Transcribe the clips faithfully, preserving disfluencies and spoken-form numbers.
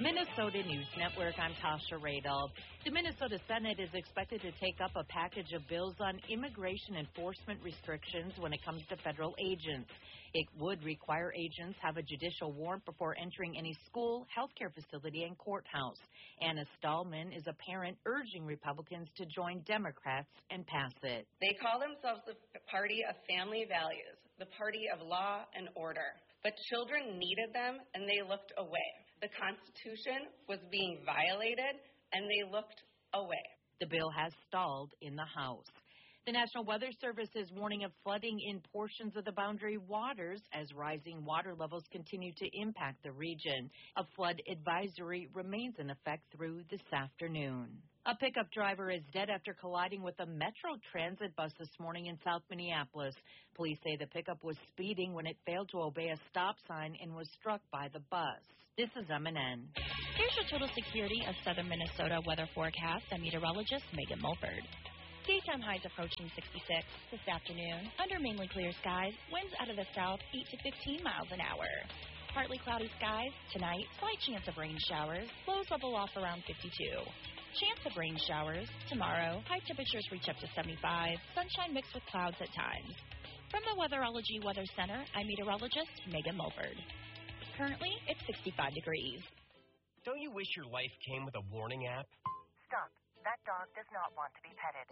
Minnesota News Network, I'm Tasha Radel. The Minnesota Senate is expected to take up a package of bills on immigration enforcement restrictions when it comes to federal agents. It would require agents have a judicial warrant before entering any school, healthcare facility, and courthouse. Anna Stallman is a parent urging Republicans to join Democrats and pass it. They call themselves the party of family values, the party of law and order. But children needed them, and they looked away. The Constitution was being violated, and they looked away. The bill has stalled in the House. The National Weather Service is warning of flooding in portions of the Boundary Waters as rising water levels continue to impact the region. A flood advisory remains in effect through this afternoon. A pickup driver is dead after colliding with a Metro Transit bus this morning in South Minneapolis. Police say the pickup was speeding when it failed to obey a stop sign and was struck by the bus. This is M N N. Here's your Total Security of Southern Minnesota weather forecast and meteorologist Megan Mulford. Daytime highs approaching sixty-six this afternoon. Under mainly clear skies, winds out of the south eight to fifteen miles an hour. Partly cloudy skies. Tonight, slight chance of rain showers. Lows level off around fifty-two. Chance of rain showers. Tomorrow, high temperatures reach up to seventy-five. Sunshine mixed with clouds at times. From the Weatherology Weather Center, I'm meteorologist Megan Mulford. Currently, it's sixty-five degrees. Don't you wish your life came with a warning app? Stop. That dog does not want to be petted.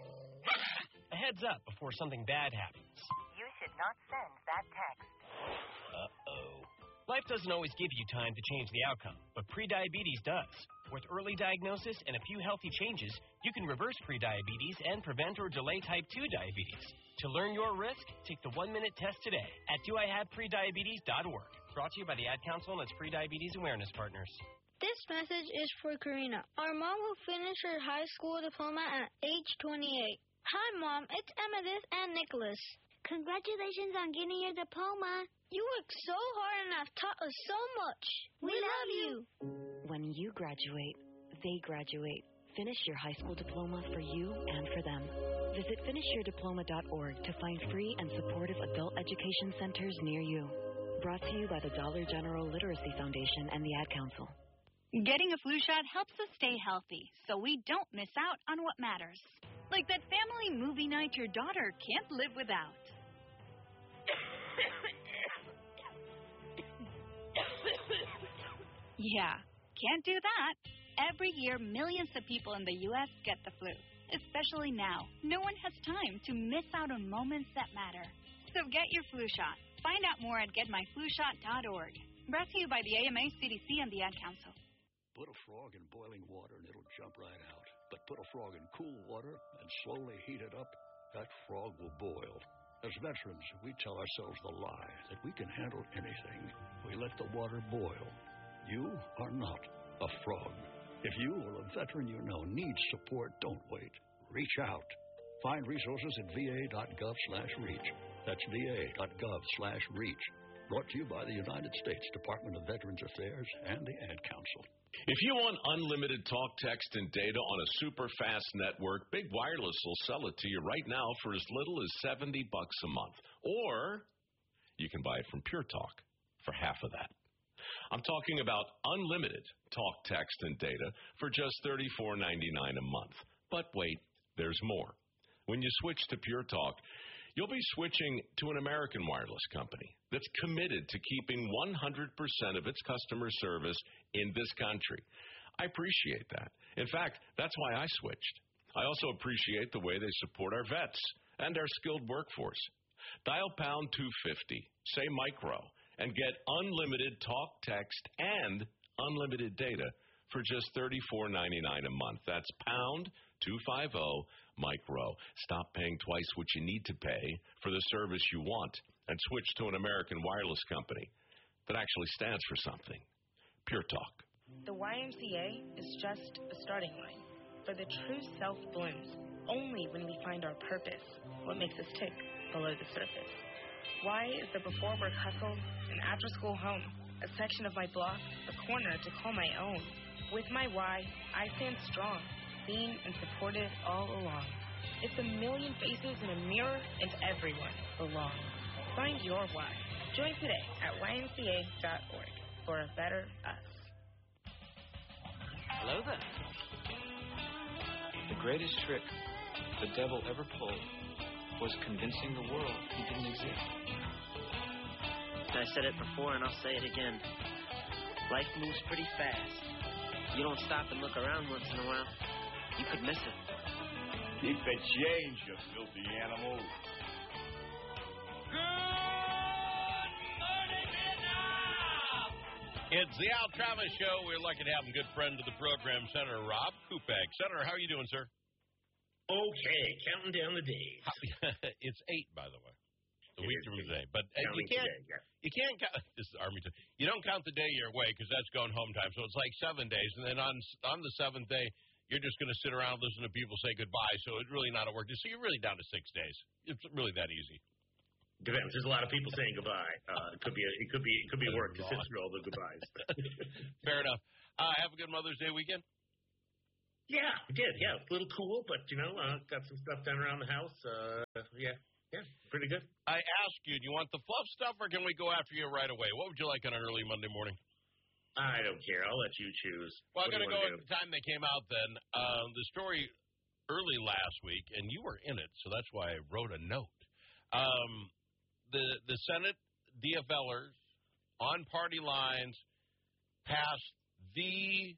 A heads up before something bad happens. You should not send that text. Uh-oh. Life doesn't always give you time to change the outcome, but prediabetes does. With early diagnosis and a few healthy changes, you can reverse prediabetes and prevent or delay type two diabetes. To learn your risk, take the one-minute test today at do I have prediabetes dot org. Brought to you by the Ad Council and its Prediabetes Awareness Partners. This message is for Karina. Our mom will finish her high school diploma at age twenty-eight. Hi, Mom. It's Amethyst and Nicholas. Congratulations on getting your diploma. You worked so hard and have taught us so much. We, we love you. When you graduate, they graduate. Finish your high school diploma for you and for them. Visit finish your diploma dot org to find free and supportive adult education centers near you. Brought to you by the Dollar General Literacy Foundation and the Ad Council. Getting a flu shot helps us stay healthy, so we don't miss out on what matters. Like that family movie night your daughter can't live without. Yeah, can't do that. Every year, millions of people in the U S get the flu, especially now. No one has time to miss out on moments that matter. So get your flu shot. Find out more at get my flu shot dot org. Brought to you by the A M A, C D C, and the Ad Council. Put a frog in boiling water and it'll jump right out. But put a frog in cool water and slowly heat it up, that frog will boil. As veterans, we tell ourselves the lie that we can handle anything. We let the water boil. You are not a frog. If you or a veteran you know needs support, don't wait. Reach out. Find resources at V A dot gov slash reach. That's V A dot gov slash reach. Brought to you by the United States Department of Veterans Affairs and the Ad Council. If you want unlimited talk, text, and data on a super fast network, Big Wireless will sell it to you right now for as little as seventy bucks a month. Or you can buy it from Pure Talk for half of that. I'm talking about unlimited talk, text, and data for just thirty-four ninety-nine a month. But wait, there's more. When you switch to Pure Talk, you'll be switching to an American wireless company that's committed to keeping one hundred percent of its customer service in this country. I appreciate that. In fact, that's why I switched. I also appreciate the way they support our vets and our skilled workforce. Dial pound two fifty, say micro, and get unlimited talk, text, and unlimited data for just thirty-four ninety-nine a month. That's pound two fifty micro. Stop paying twice what you need to pay for the service you want and switch to an American wireless company that actually stands for something. Pure Talk. The Y M C A is just a starting line, for the true self blooms only when we find our purpose, what makes us tick below the surface. Y is the before work hustle, an after school home, a section of my block, a corner to call my own. With my Y, I stand strong, seen and supported all along. It's a million faces in a mirror, and everyone belongs. Find your Y. Join today at Y M C A dot org for a better us. Hello there. The greatest trick the devil ever pulled was convincing the world he didn't exist. I said it before and I'll say it again. Life moves pretty fast. You don't stop and look around once in a while, you could miss it. Keep the change, you filthy animal. It's the Al Travis Show. We're lucky to have a good friend of the program, Senator Rob Kupek. Senator, how are you doing, sir? Okay, counting down the days. It's eight, by the way. The It week is from eight. today. But uh, you Counting can't, today, yeah. you can't count, this is Army time. You don't count the day you're away because that's going home time. So it's like seven days. And then on on the seventh day, you're just going to sit around and listen to people say goodbye. So it's really not a work day. So you're really down to six days. It's really that easy. Depends. There's a lot of people saying goodbye. Uh, it could be a, it could be it could be work to sit through all the goodbyes. Fair enough. Uh, have a good Mother's Day weekend. Yeah, we did. Yeah, a little cool, but you know, uh, got some stuff done around the house. Uh, yeah, yeah, pretty good. I ask you, do you want the fluff stuff or can we go after you right away? What would you like on an early Monday morning? I don't care. I'll let you choose. Well, I'm What do going to you go wanna at the time they came out then. Uh, the story early last week, and you were in it, so that's why I wrote a note. Um, the, the Senate D F Lers on party lines passed the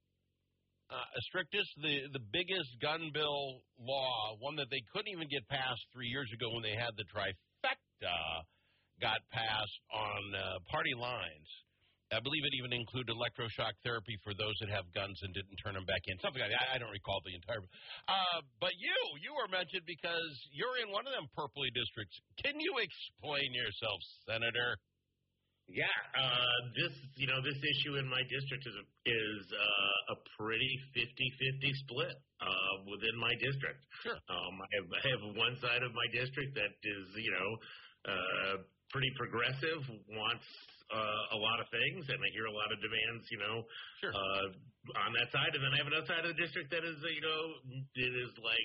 uh, strictest, the, the biggest gun bill law, one that they couldn't even get passed three years ago when they had the trifecta, got passed on uh, party lines. I believe it even included electroshock therapy for those that have guns and didn't turn them back in. Something like that. I don't recall the entire. Uh, but you, you were mentioned because you're in one of them purpley districts. Can you explain yourself, Senator? Yeah, uh, this you know this issue in my district is a, is uh, a pretty fifty-fifty split uh, within my district. Sure. Um, I have, I have one side of my district that is you know uh, pretty progressive, wants uh, a lot of things, and I hear a lot of demands, you know, sure. uh, on that side. And then I have another side of the district that is uh, you know it is like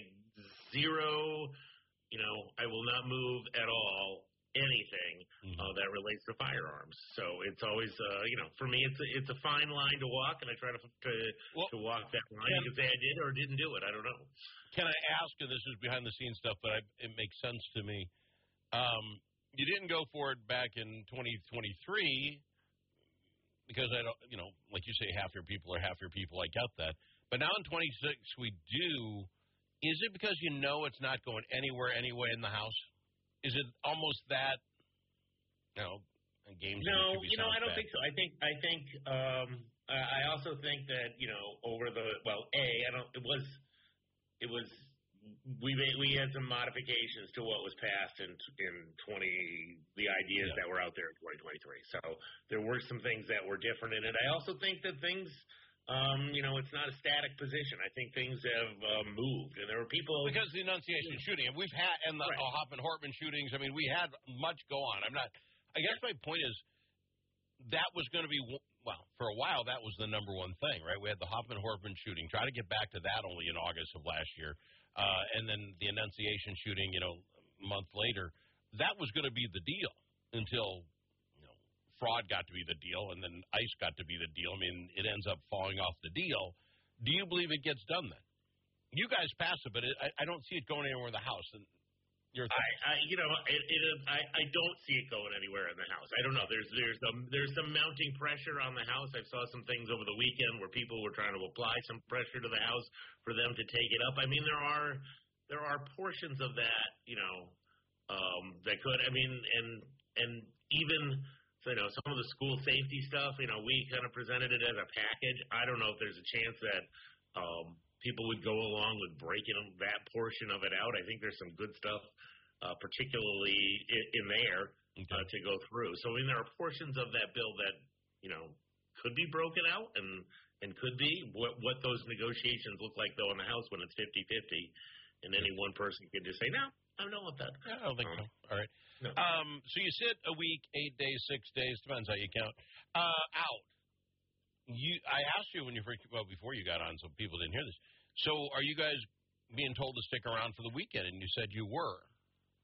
zero. You know, I will not move at all. Anything mm-hmm. uh, that relates to firearms, so it's always, uh, you know, for me, it's a, it's a fine line to walk, and I try to to, well, to walk that line. You can say I did or didn't do it. I don't know. Can I ask? And this is behind the scenes stuff, but I, it makes sense to me. Um, you didn't go for it back in twenty twenty-three because I don't, you know, like you say, half your people are half your people. I get that, but now in twenty-six we do. Is it because you know it's not going anywhere anyway in the House? Is it almost that, you know, games? No, you know, I don't bad. think so. I think, I think, um, I also think that, you know, over the, well, A, I don't, it was, it was, we made, we had some modifications to what was passed in, in twenty, the ideas yeah. that were out there in twenty twenty-three. So there were some things that were different in it. I also think that things, Um, you know, it's not a static position. I think things have uh, moved, and there were people because the Annunciation yeah. shooting, and we've had, and the right. uh, Hoffman Hortman shootings. I mean, we had much go on. I'm not. I guess my point is that was going to be well for a while. That was the number one thing, right? We had the Hoffman Hortman shooting. Try to get back to that only in August of last year, uh, and then the Annunciation shooting. You know, a month later, that was going to be the deal until. Fraud got to be the deal, and then ICE got to be the deal. I mean, it ends up falling off the deal. Do you believe it gets done then? You guys pass it, but it, I, I don't see it going anywhere in the House. And your I, I, you know, it, it is, I, I don't see it going anywhere in the House. I don't know. There's there's some there's some mounting pressure on the House. I saw some things over the weekend where people were trying to apply some pressure to the House for them to take it up. I mean, there are there are portions of that, you know, um, that could. I mean, and and even. You know, some of the school safety stuff, you know, we kind of presented it as a package. I don't know if there's a chance that um, people would go along with breaking that portion of it out. I think there's some good stuff, uh, particularly in, in there, okay. uh, to go through. So, I mean, there are portions of that bill that, you know, could be broken out and, and could be. What, what those negotiations look like, though, in the House when it's fifty-fifty, and any one person can just say, no, I don't want that. I don't think um, so. All right. No. Um, so you sit a week, eight days, six days, depends how you count, uh, out. You, I asked you when you first, well, before you got on, so people didn't hear this. So are you guys being told to stick around for the weekend? And you said you were.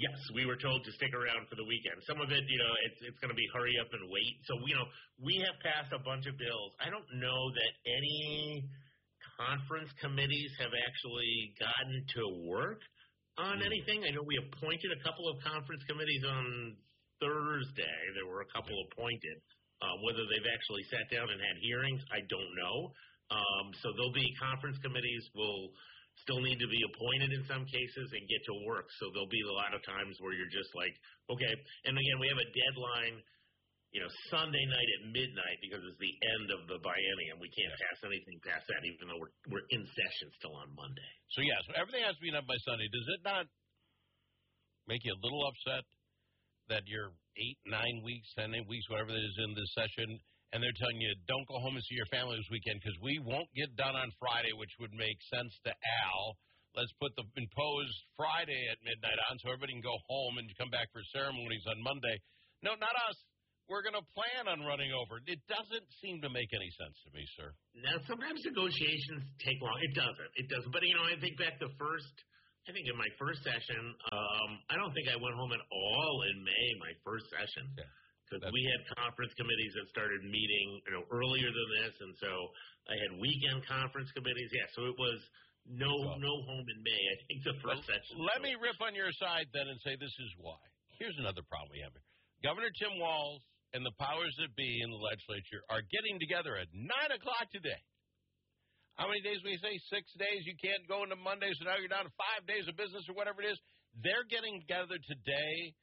Yes, we were told to stick around for the weekend. Some of it, you know, it's it's going to be hurry up and wait. So, you know, we have passed a bunch of bills. I don't know that any conference committees have actually gotten to work on anything. I know we appointed a couple of conference committees on Thursday. There were a couple appointed. Uh, whether they've actually sat down and had hearings, I don't know. Um, so there'll be conference committees will still need to be appointed in some cases and get to work. So there'll be a lot of times where you're just like, okay. And again, we have a deadline, you know, Sunday night at midnight because it's the end of the biennium. We can't pass anything past that, even though we're we're in session still on Monday. So yeah, so everything has to be done by Sunday. Does it not make you a little upset that you're eight, nine weeks, ten weeks, whatever it is in this session, and they're telling you, don't go home and see your family this weekend because we won't get done on Friday, which would make sense to Al. Let's put the imposed Friday at midnight on so everybody can go home and come back for ceremonies on Monday. No, not us. We're going to plan on running over. It doesn't seem to make any sense to me, sir. Now, sometimes negotiations take long. It doesn't. It doesn't. But, you know, I think back the first, I think in my first session, um, I don't think I went home at all in May, my first session. Yeah. Because we had conference committees that started meeting, you know, earlier than this, and so I had weekend conference committees. Yeah, so it was no well, no home in May. I think the first well, session. Let so. me rip on your side then and say this is why. Here's another problem we have here. Governor Tim Walz and the powers that be in the legislature are getting together at nine o'clock today. How many days we say? Six days. You can't go into Monday, so now you're down to five days of business or whatever it is. They're getting together today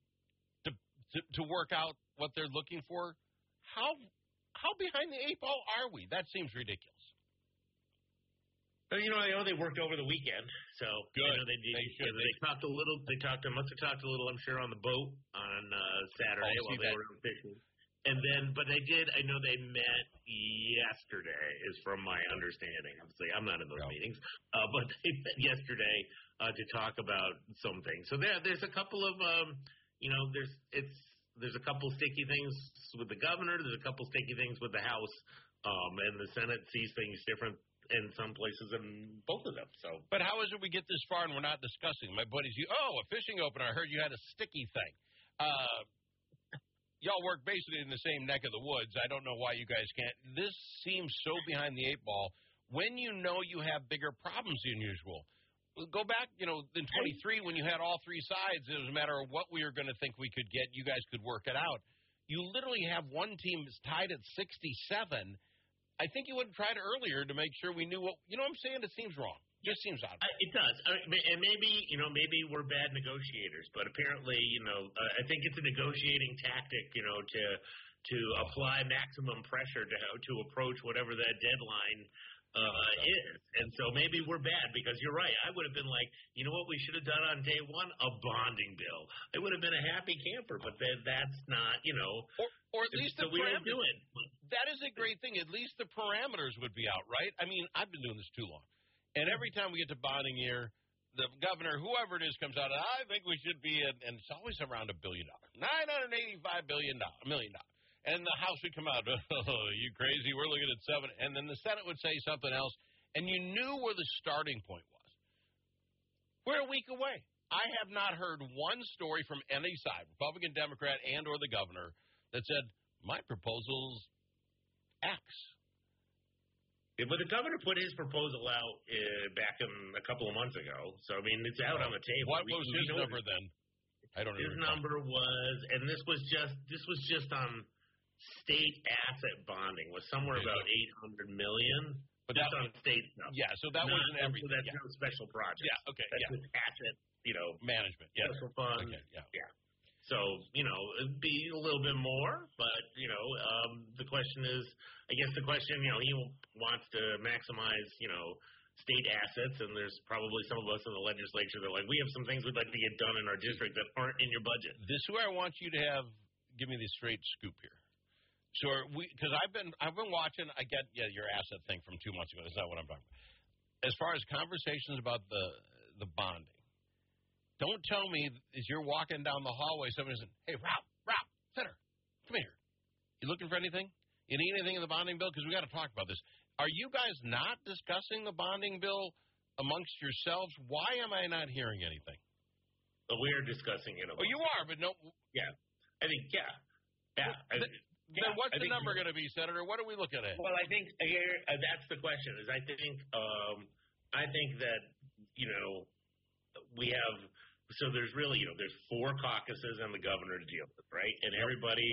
To, to work out what they're looking for. How how behind the eight ball are we? That seems ridiculous. Well, you know, I know they worked over the weekend, so good. You know, they, they, they, should. they, they talked a little. They talked. Must have talked a little. I'm sure on the boat on uh, Saturday oh, while they that. were fishing. And then, but they did. I know they met yesterday, is from my understanding. Obviously, I'm not in those no. meetings, uh, but they met yesterday uh, to talk about some things. So there, there's a couple of. Um, You know, there's it's there's a couple sticky things with the governor. There's a couple sticky things with the House, um, and the Senate sees things different in some places than both of them. So, but how is it we get this far and we're not discussing? My buddies, you oh, a fishing opener. I heard you had a sticky thing. Uh, y'all work basically in the same neck of the woods. I don't know why you guys can't. This seems so behind the eight ball when you know you have bigger problems than usual. Go back, you know, in twenty-three when you had all three sides, it was a matter of what we were going to think we could get. You guys could work it out. You literally have one team that's tied at sixty-seven. I think you would have tried it earlier to make sure we knew what, you know what I'm saying? It seems wrong. It just seems odd. It does. And maybe, you know, maybe we're bad negotiators, but apparently, you know, I think it's a negotiating tactic, you know, to to apply maximum pressure to to approach whatever that deadline Uh, is. And so maybe we're bad because you're right. I would have been like, you know what we should have done on day one? A bonding bill. I would have been a happy camper, but then that's not, you know. Or, or at least so the we didn't do it. That is a great thing. At least the parameters would be out, right? I mean, I've been doing this too long. And every time we get to bonding year, the governor, whoever it is, comes out, I think we should be, in, and it's always around a billion dollars, nine hundred eighty-five billion dollars, a million dollars. And the House would come out, oh, you crazy, we're looking at seven. And then the Senate would say something else, and you knew where the starting point was. We're a week away. I have not heard one story from any side, Republican, Democrat, and or the governor, that said, my proposal's X. Yeah, but the governor put his proposal out uh, back in a couple of months ago. So, I mean, it's out on the table. What we, was we his number then? I don't know. His number was, and this was just this was just on state asset bonding, was somewhere okay, about so, eight hundred million dollars. But just on state stuff. Yeah, so that Not, wasn't everything. That's yeah. no special project. Yeah, okay. That's yeah. just asset, you know, management. Yeah. Special fund. Okay, yeah. Yeah. So, you know, it'd be a little bit more, but, you know, um, the question is, I guess the question, you know, he wants to maximize, you know, state assets, and there's probably some of us in the legislature that are like, we have some things we'd like to get done in our district that aren't in your budget. This is where I want you to have, give me the straight scoop here. So we, because I've been, I've been watching, I get yeah, your asset thing from two months ago. That's not what I'm talking about. As far as conversations about the the bonding, don't tell me as you're walking down the hallway, somebody says, hey, Rob, Rob, Senator, come here. You looking for anything? You need anything in the bonding bill? Because we got to talk about this. Are you guys not discussing the bonding bill amongst yourselves? Why am I not hearing anything? we are discussing it. Oh, you are, but no. Yeah, I think yeah, yeah. I, Then, yeah, then what's I the think, number going to be, Senator? What are we looking at? Well, I think here uh, that's the question. Is I think um, I think that you know we have so there's really you know there's four caucuses and the governor to deal with, right? And everybody,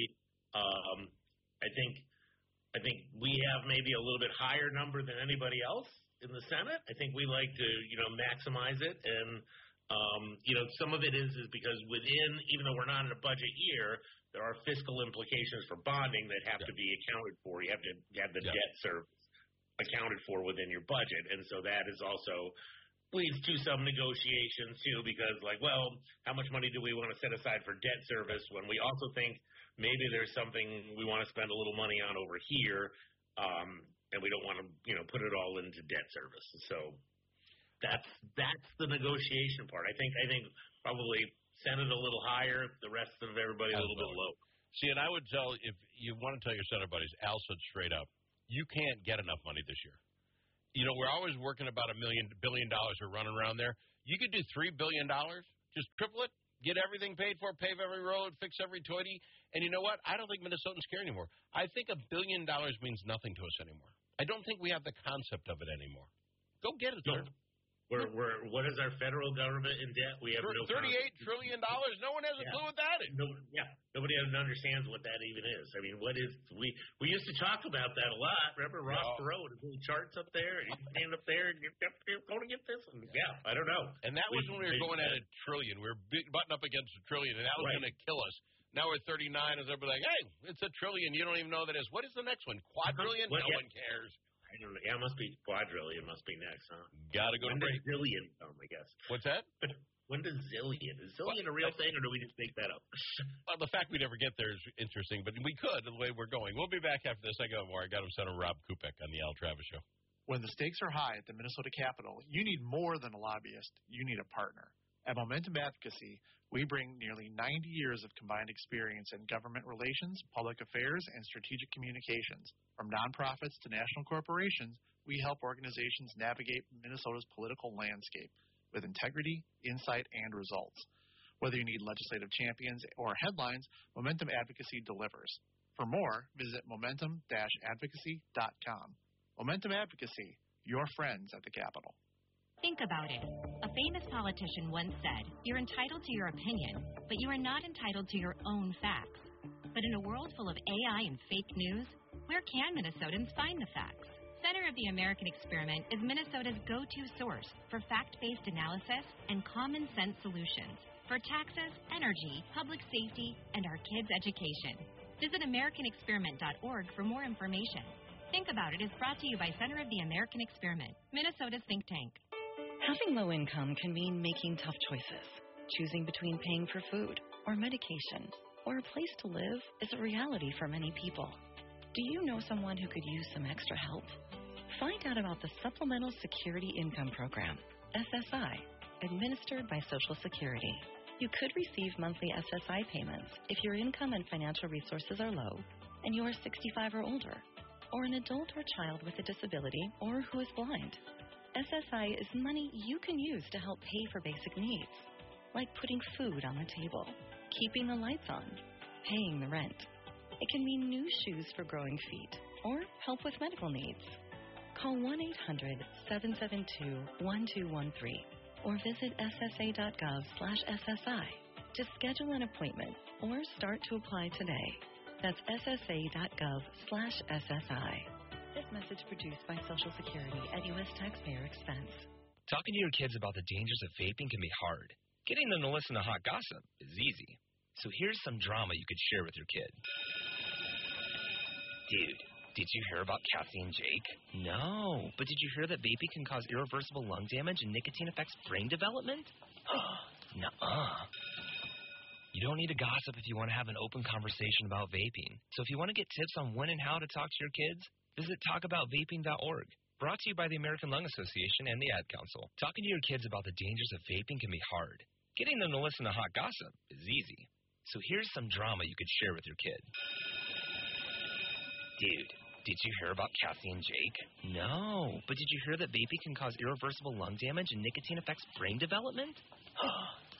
um, I think I think we have maybe a little bit higher number than anybody else in the Senate. I think we like to you know maximize it, and um, you know some of it is is because within even though we're not in a budget year. There are fiscal implications for bonding that have yeah. to be accounted for. You have to have the yeah. debt service accounted for within your budget. And so that is also leads to some negotiations, too, because, like, well, how much money do we want to set aside for debt service when we also think maybe there's something we want to spend a little money on over here, um, and we don't want to, you know, put it all into debt service. So that's that's the negotiation part. I think I think probably Senate a little higher, the rest of everybody a little bit low. See, and I would tell, if you want to tell your Senate buddies, Al said straight up, you can't get enough money this year. You know, we're always working about a million, billion dollars are running around there. You could do three billion dollars, just triple it, get everything paid for, pave every road, fix every toity. And you know what? I don't think Minnesotans care anymore. I think a billion dollars means nothing to us anymore. I don't think we have the concept of it anymore. Go get it, sir. We're, we're, what is our federal government in debt? We have no thirty-eight trillion dollars. No one has a yeah. clue what that is. No, yeah, nobody even understands what that even is. I mean, what is we we used to talk about that a lot. Remember Ross yeah. Perot with his charts up there, and you stand up there and you're, you're going to get this. And yeah, I don't know. And that was we, when we were going at a trillion. We were butting up against a trillion, and that was right. going to kill us. Now we're thirty-nine, and everybody's like, hey, it's a trillion. You don't even know what that is. What is the next one? Quadrillion? Well, no yeah. one cares. I don't know. Yeah, it must be quadrillion. Must be next, huh? Gotta go when to does zillion come, I guess. What's that? When does zillion? Is zillion well, a real thing, or do we just make that up? Well, the fact we never get there is interesting, but we could the way we're going. We'll be back after this. I got more. I got him Senator Rob Kupek on the Al Travis Show. When the stakes are high at the Minnesota Capitol, you need more than a lobbyist. You need a partner. At Momentum Advocacy, we bring nearly ninety years of combined experience in government relations, public affairs, and strategic communications. From nonprofits to national corporations, we help organizations navigate Minnesota's political landscape with integrity, insight, and results. Whether you need legislative champions or headlines, Momentum Advocacy delivers. For more, visit momentum dash advocacy dot com. Momentum Advocacy, your friends at the Capitol. Think about it. A famous politician once said, you're entitled to your opinion, but you are not entitled to your own facts. But in a world full of A I and fake news, where can Minnesotans find the facts? Center of the American Experiment is Minnesota's go-to source for fact-based analysis and common-sense solutions for taxes, energy, public safety, and our kids' education. Visit american experiment dot org for more information. Think About It is brought to you by Center of the American Experiment, Minnesota's think tank. Having low income can mean making tough choices. Choosing between paying for food or medication or a place to live is a reality for many people. Do you know someone who could use some extra help? Find out about the Supplemental Security Income Program, S S I, administered by Social Security. You could receive monthly S S I payments if your income and financial resources are low and you are sixty-five or older, or an adult or child with a disability or who is blind. S S I is money you can use to help pay for basic needs, like putting food on the table, keeping the lights on, paying the rent. It can mean new shoes for growing feet or help with medical needs. Call one eight hundred seven seven two one two one three or visit S S A dot gov slash S S I to schedule an appointment or start to apply today. That's S S A dot gov slash S S I. This message produced by Social Security at U S taxpayer expense. Talking to your kids about the dangers of vaping can be hard. Getting them to listen to hot gossip is easy. So here's some drama you could share with your kid. Dude, did you hear about Cassie and Jake? No, but did you hear that vaping can cause irreversible lung damage and nicotine affects brain development? Nuh-uh. You don't need to gossip if you want to have an open conversation about vaping. So if you want to get tips on when and how to talk to your kids, visit talk about vaping dot org. Brought to you by the American Lung Association and the Ad Council. Talking to your kids about the dangers of vaping can be hard. Getting them to listen to hot gossip is easy. So here's some drama you could share with your kid. Dude, did you hear about Cassie and Jake? No, but did you hear that vaping can cause irreversible lung damage and nicotine affects brain development?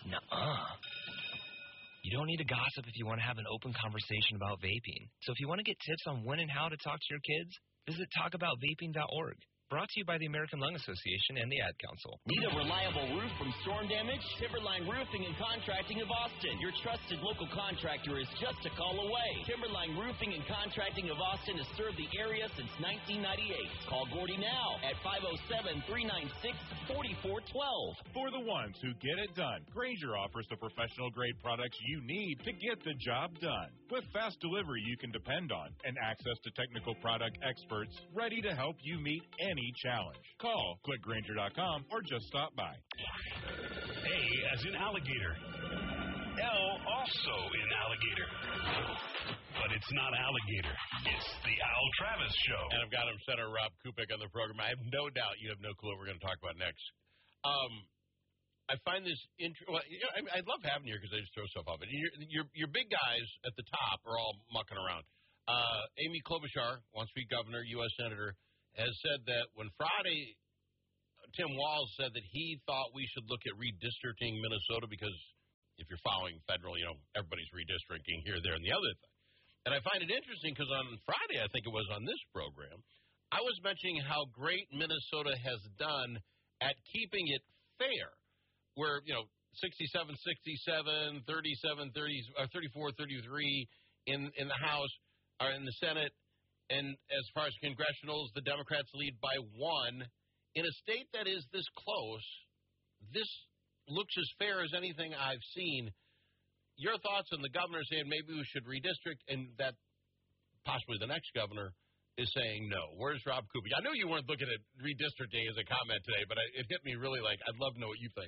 Nuh-uh. You don't need to gossip if you want to have an open conversation about vaping. So if you want to get tips on when and how to talk to your kids, visit talk about vaping dot org. Brought to you by the American Lung Association and the Ad Council. Need a reliable roof from storm damage? Timberline Roofing and Contracting of Austin. Your trusted local contractor is just a call away. Timberline Roofing and Contracting of Austin has served the area since nineteen ninety-eight. Call Gordy now at five oh seven, three nine six, four four one two. For the ones who get it done, Grainger offers the professional-grade products you need to get the job done. With fast delivery you can depend on and access to technical product experts ready to help you meet any Any challenge. Call, click Grainger dot com, or just stop by. A as in alligator. L also in alligator. But it's not alligator. It's the Al Travis Show. And I've got him, Senator Rob Kupik, on the program. I have no doubt you have no clue what we're going to talk about next. Um, I find this interesting. Well, you know, I, I love having you here because they just throw stuff off it. Your, your, your big guys at the top are all mucking around. Uh, Amy Klobuchar, wants to be governor, U S Senator, has said that when Friday, Tim Walz said that he thought we should look at redistricting Minnesota because if you're following federal, you know, everybody's redistricting here, there, and the other thing. And I find it interesting because on Friday, I think it was on this program, I was mentioning how great Minnesota has done at keeping it fair, where, you know, sixty-seven sixty-seven, thirty-seven thirty, or thirty-four thirty-three in, in the House or in the Senate. And as far as congressionals, the Democrats lead by one. In a state that is this close, this looks as fair as anything I've seen. Your thoughts on the governor saying maybe we should redistrict, and that possibly the next governor is saying no. Where's Rob Kupik? I know you weren't looking at redistricting as a comment today, but it hit me really like, I'd love to know what you think.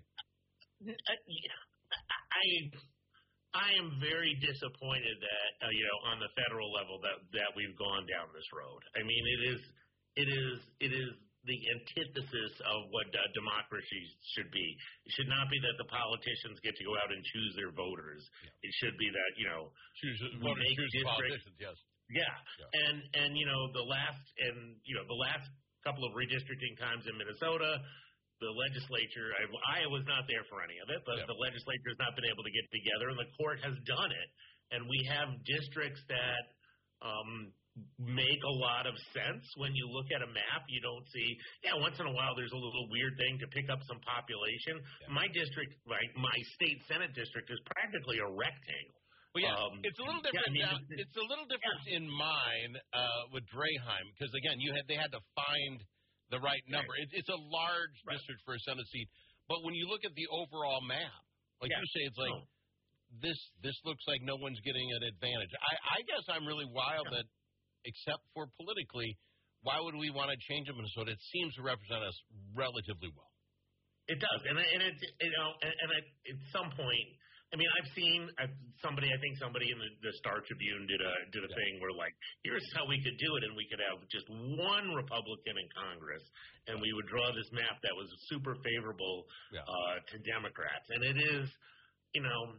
I... I am very disappointed that uh, you know on the federal level that that we've gone down this road. I mean, it is it is it is the antithesis of what uh, democracy should be. It should not be that the politicians get to go out and choose their voters. Yeah. It should be that you know choose voters choose politicians. Yes. Yeah. yeah, and and you know the last and you know the last couple of redistricting times in Minnesota. The legislature, I, I was not there for any of it, but yeah. the legislature has not been able to get together, and the court has done it. And we have districts that um, make a lot of sense when you look at a map. You don't see, yeah, once in a while there's a little weird thing to pick up some population. Yeah. My district, right, my state Senate district is practically a rectangle. Well, yeah, um, it's a little different. Yeah, I now, mean, it's a little different yeah. in mine uh, with Draheim because again, you had they had to find the right number. Right. It, it's a large right. district for a Senate seat, but when you look at the overall map, like yeah. you say, it's like oh. this. This looks like no one's getting an advantage. I, I guess I'm really wild yeah. that, except for politically, why would we want to change it, Minnesota? It seems to represent us relatively well. It does, and and it you know, and, and at, at some point. I mean, I've seen I've, somebody. I think somebody in the, the Star Tribune did a did a yeah. thing where like, here's how we could do it, and we could have just one Republican in Congress, and we would draw this map that was super favorable yeah. uh, to Democrats. And it is, you know,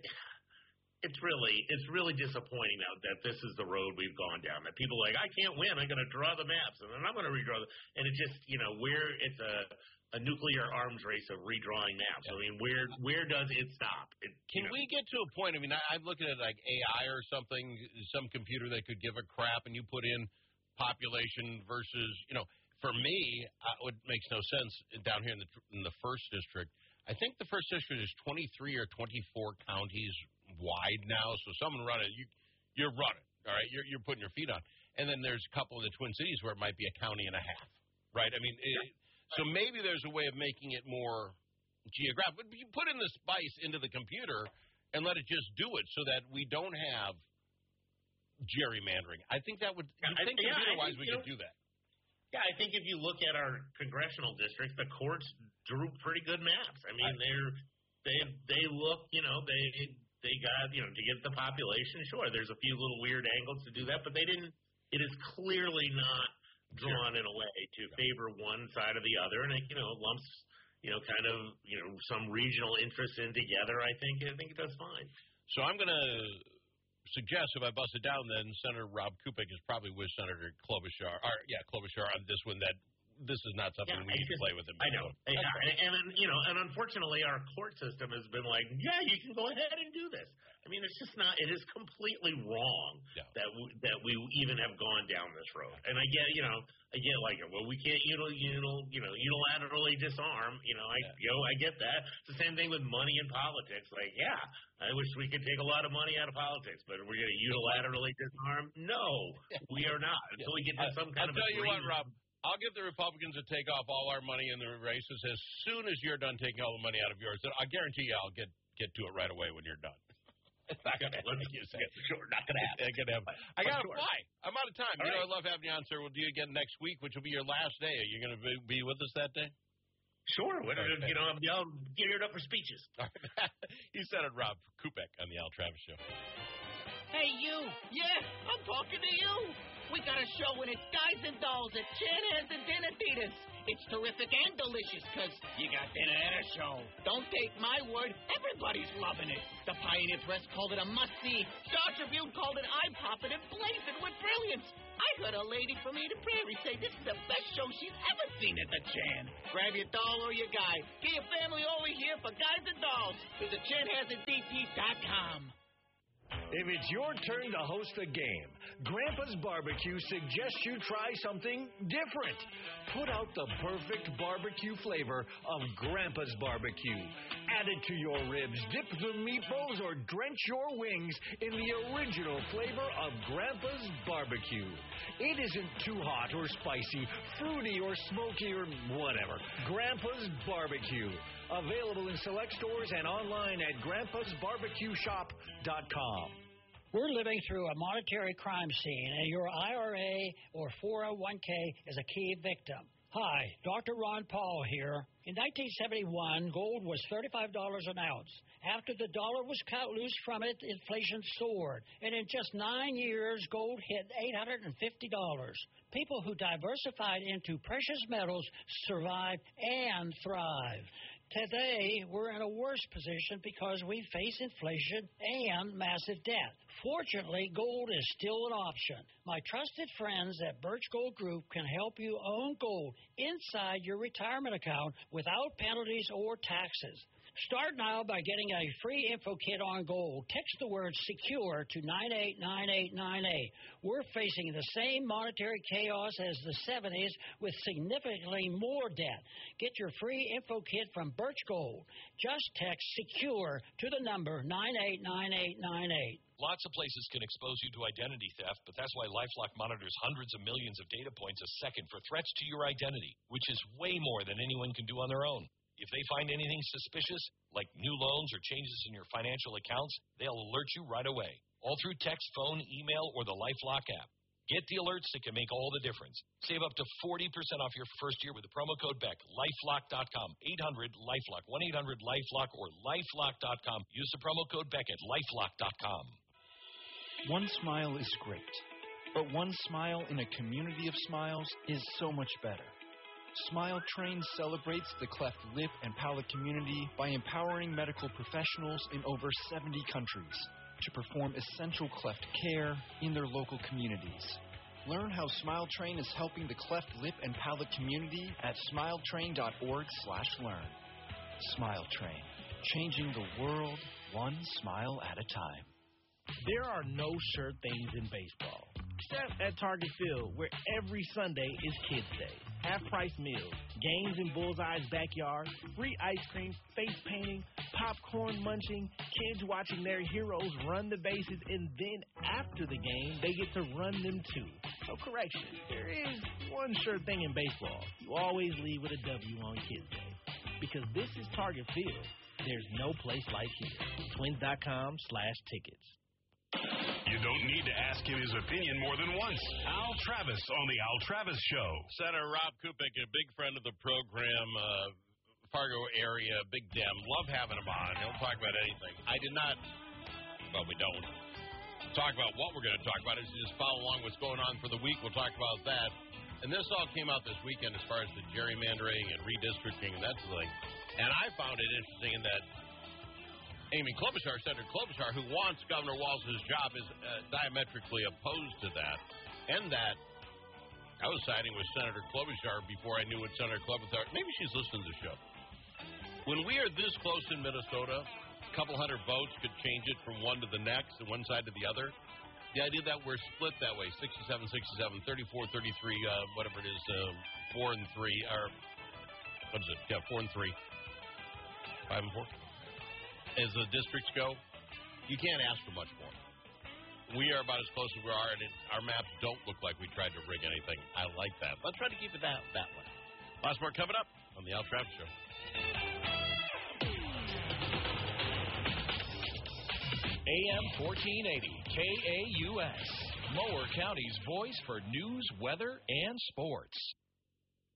it's really it's really disappointing now that this is the road we've gone down. That people are like, I can't win. I'm going to draw the maps, and then I'm going to redraw them. And it just, you know, where it's a a nuclear arms race of redrawing maps. Yeah. I mean, where where does it stop? It, Can you know. we get to a point? I mean, I, I'm looking at like A I or something, some computer that could give a crap, and you put in population versus, you know, for me, uh, it makes no sense down here in the in the first district. I think the first district is twenty-three or twenty-four counties wide now. So someone run it, you you're running, all right. You're you're putting your feet on, and then there's a couple in the Twin Cities where it might be a county and a half, right? I mean. It, So maybe there's a way of making it more geographic. But you put in the spice into the computer and let it just do it so that we don't have gerrymandering. I think that would – I think yeah, computer-wise think, we could know, do that. Yeah, I think if you look at our congressional districts, the courts drew pretty good maps. I mean, they're they they look, you know, they they got, you know, to get the population, sure, there's a few little weird angles to do that, but they didn't – it is clearly not – drawn in a way to favor one side or the other, and it, you know, lumps, you know, kind of, you know, some regional interests in together. I think I think it does fine. So I'm going to suggest, if I bust it down, then Senator Rob Kupik is probably with Senator Klobuchar, or yeah, Klobuchar on this one. That this is not something Yeah, we need just, to play with. Him I know. Yeah, and, and, you know, and unfortunately, our court system has been like, yeah, you can go ahead and do this. I mean, it's just not. It is completely wrong yeah. that we, that we even have gone down this road. And I get, you know, I get like, well, we can't, you know, you know, you know, unilaterally disarm. You know, I, yeah. you know, I get that. It's the same thing with money in politics. Like, yeah, I wish we could take a lot of money out of politics, but we're going to unilaterally disarm? No, we are not. Until we get to some kind I'll of. I'll tell you what, Rob. I'll get the Republicans to take off all our money in the races as soon as you're done taking all the money out of yours. I guarantee you, I'll get get to it right away when you're done. It's not going to happen. Sure, not going to happen. It's going to happen. I got to sure. fly. I'm out of time. All you right. know, I love having you on, sir. We'll do you again next week, which will be your last day. Are you going to be with us that day? Sure. What, okay. You know, I'm, I'm geared up for speeches. You said it, Rob Kupek on the Al Travis Show. Hey, you. Yeah, I'm talking to you. We got a show and it's Guys and Dolls at Chanhassen and Dinatitas. It's terrific and delicious because you got dinner and a show. Don't take my word. Everybody's loving it. The Pioneer Press called it a must-see. Star Tribune called it eye-popping and blazing with brilliance. I heard a lady from Eden Prairie say this is the best show she's ever seen at the Chan. Grab your doll or your guy. Get your family over here for Guys and Dolls. Visit Chanhassen D T dot com. If it's your turn to host a game, Grandpa's Barbecue suggests you try something different. Put out the perfect barbecue flavor of Grandpa's Barbecue. Add it to your ribs, dip the meatballs, or drench your wings in the original flavor of Grandpa's Barbecue. It isn't too hot or spicy, fruity or smoky or whatever. Grandpa's Barbecue. Available in select stores and online at grandpas barbecue shop dot com. We're living through a monetary crime scene, and your I R A or four oh one k is a key victim. Hi, Doctor Ron Paul here. In nineteen seventy-one, gold was thirty-five dollars an ounce. After the dollar was cut loose from it, inflation soared. And in just nine years, gold hit eight hundred fifty dollars. People who diversified into precious metals survived and thrived. Today, we're in a worse position because we face inflation and massive debt. Fortunately, gold is still an option. My trusted friends at Birch Gold Group can help you own gold inside your retirement account without penalties or taxes. Start now by getting a free info kit on gold. Text the word SECURE to nine eight nine eight nine eight. We're facing the same monetary chaos as the seventies with significantly more debt. Get your free info kit from Birch Gold. Just text SECURE to the number nine eight nine eight nine eight. Lots of places can expose you to identity theft, but that's why LifeLock monitors hundreds of millions of data points a second for threats to your identity, which is way more than anyone can do on their own. If they find anything suspicious, like new loans or changes in your financial accounts, they'll alert you right away, all through text, phone, email, or the LifeLock app. Get the alerts that can make all the difference. Save up to forty percent off your first year with the promo code Beck. LifeLock dot com. eight hundred LifeLock. one eight hundred LifeLock or LifeLock dot com. Use the promo code Beck at LifeLock dot com. One smile is great, but one smile in a community of smiles is so much better. Smile Train celebrates the cleft lip and palate community by empowering medical professionals in over seventy countries to perform essential cleft care in their local communities. Learn how Smile Train is helping the cleft lip and palate community at smile train dot org slash learn. Smile Train, changing the world one smile at a time. There are no sure things in baseball, except at Target Field, where every Sunday is Kids Day. Half-price meals, games in Bullseye's backyard, free ice cream, face painting, popcorn munching, kids watching their heroes run the bases, and then after the game, they get to run them too. So correction, there is one sure thing in baseball. You always leave with a W on Kids Day. Because this is Target Field, there's no place like here. Twins dot com slash tickets. You don't need to ask him his opinion more than once. Al Travis on the Al Travis Show. Senator Rob Kupek, a big friend of the program, uh, Fargo area, Big Dem. Love having him on. He'll talk about anything. I did not, well, we don't talk about what we're going to talk about. Is just follow along what's going on for the week. We'll talk about that. And this all came out this weekend as far as the gerrymandering and redistricting and that sort of thing. And I found it interesting in that Amy Klobuchar, Senator Klobuchar, who wants Governor Walz's job, is uh, diametrically opposed to that, and that I was siding with Senator Klobuchar before I knew what Senator Klobuchar. Maybe she's listening to the show. When we are this close in Minnesota, a couple hundred votes could change it from one to the next and one side to the other. The idea that we're split that way, sixty-seven sixty-seven, thirty-four thirty-three, uh, whatever it is, uh, four and three, or what is it? Yeah, four and three, five and four. As the districts go, you can't ask for much more. We are about as close as we are, and it, our maps don't look like we tried to rig anything. I like that. Let's try to keep it that, that way. Lots more coming up on the Al Travis Show. A M fourteen eighty, K A U S, Mower County's voice for news, weather, and sports.